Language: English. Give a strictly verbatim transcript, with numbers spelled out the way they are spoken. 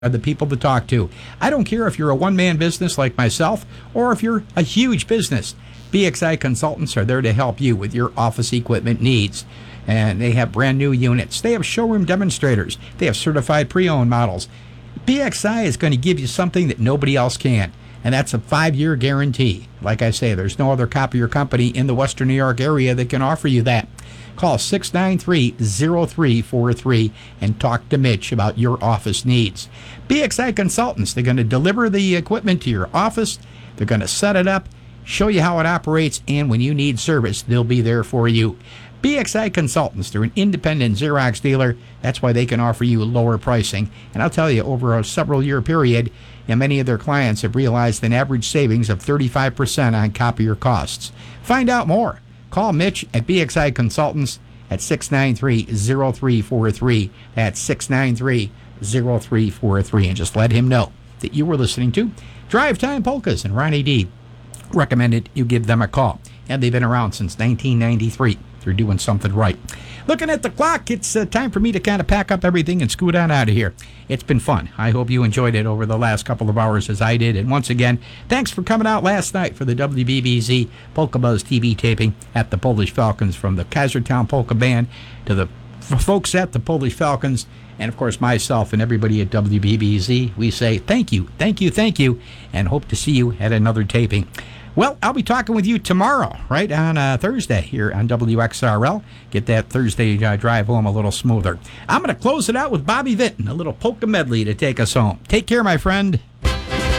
are the people to talk to. I don't care if you're a one-man business like myself or if you're a huge business. B X I Consultants are there to help you with your office equipment needs. And they have brand new units. They have showroom demonstrators. They have certified pre-owned models. B X I is going to give you something that nobody else can, and that's a five-year guarantee. Like I say, there's no other copier company in the Western New York area that can offer you that. Call six nine three, zero three four three and talk to Mitch about your office needs. B X I Consultants, they're going to deliver the equipment to your office. They're going to set it up, show you how it operates, and when you need service, they'll be there for you. B X I Consultants, they're an independent Xerox dealer. That's why they can offer you lower pricing. And I'll tell you, over a several-year period, and many of their clients have realized an average savings of thirty-five percent on copier costs. Find out more. Call Mitch at B X I Consultants at six nine three, zero three four three. That's six nine three, zero three four three. And just let him know that you were listening to Drive Time Polkas, and Ronnie D recommended you give them a call. And they've been around since nineteen ninety-three. They're doing something right. Looking at the clock, it's uh, time for me to kind of pack up everything and scoot on out of here. It's been fun. I hope you enjoyed it over the last couple of hours as I did. And once again, thanks for coming out last night for the W B B Z Polka Buzz T V taping at the Polish Falcons, from the Kaisertown Polka Band to the f- folks at the Polish Falcons, and of course myself and everybody at W B B Z. We say thank you, thank you, thank you, and hope to see you at another taping. Well, I'll be talking with you tomorrow, right on uh, Thursday here on W X R L. Get that Thursday uh, drive home a little smoother. I'm going to close it out with Bobby Vinton, a little polka medley to take us home. Take care, my friend.